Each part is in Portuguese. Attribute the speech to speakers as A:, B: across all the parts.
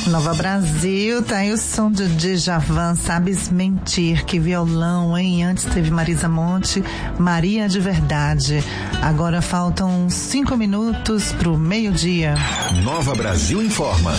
A: Nova Brasil, tá aí o som de Djavan, Sabes Mentir, que violão, hein? Antes teve Marisa Monte, Maria de Verdade. Agora faltam 5 minutos pro meio-dia.
B: Nova Brasil informa.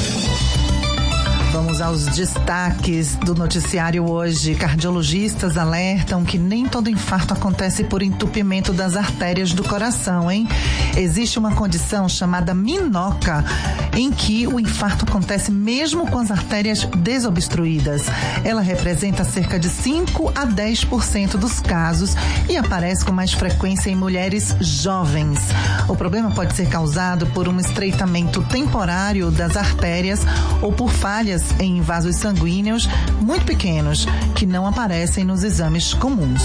A: Vamos aos destaques do noticiário hoje. Cardiologistas alertam que nem todo infarto acontece por entupimento das artérias do coração, hein? Existe uma condição chamada minoca, em que o infarto acontece mesmo com as artérias desobstruídas. Ela representa cerca de 5 a 10% dos casos e aparece com mais frequência em mulheres jovens. O problema pode ser causado por um estreitamento temporário das artérias ou por falhas em vasos sanguíneos muito pequenos, que não aparecem nos exames comuns.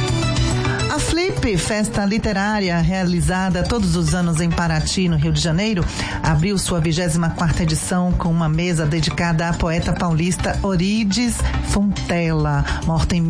A: A Flip, festa literária realizada todos os anos em Paraty, no Rio de Janeiro, abriu sua 24ª edição com uma mesa dedicada à poeta paulista Eurídice Fontella, morta em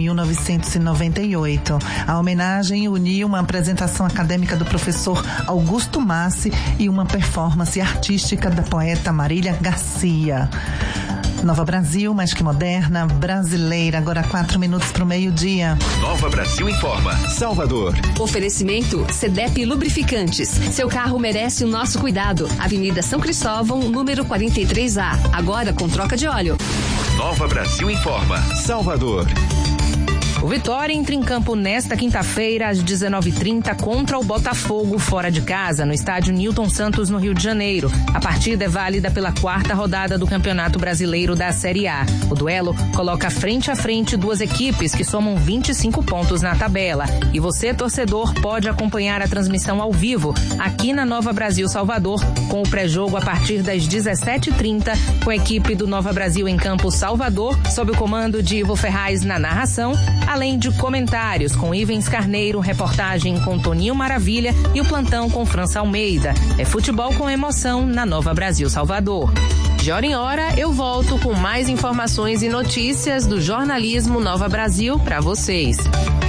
A: 1998. A homenagem uniu uma apresentação acadêmica do professor Augusto Massi e uma performance artística da poeta Marília Garcia. Nova Brasil, mais que moderna, brasileira. Agora 4 minutos para o meio-dia.
B: Nova Brasil informa. Salvador.
C: Oferecimento CDEP Lubrificantes. Seu carro merece o nosso cuidado. Avenida São Cristóvão, número 43A. Agora com troca de óleo.
B: Nova Brasil informa. Salvador.
D: O Vitória entra em campo nesta quinta-feira, às 19h30, contra o Botafogo, fora de casa, no estádio Newton Santos, no Rio de Janeiro. A partida é válida pela 4ª rodada do Campeonato Brasileiro da Série A. O duelo coloca frente a frente duas equipes que somam 25 pontos na tabela. E você, torcedor, pode acompanhar a transmissão ao vivo, aqui na Nova Brasil Salvador, com o pré-jogo a partir das 17h30, com a equipe do Nova Brasil em campo Salvador, sob o comando de Ivo Ferraz na narração, além de comentários com Ivens Carneiro, reportagem com Toninho Maravilha e o plantão com França Almeida. É futebol com emoção na Nova Brasil Salvador. De hora em hora eu volto com mais informações e notícias do jornalismo Nova Brasil para vocês.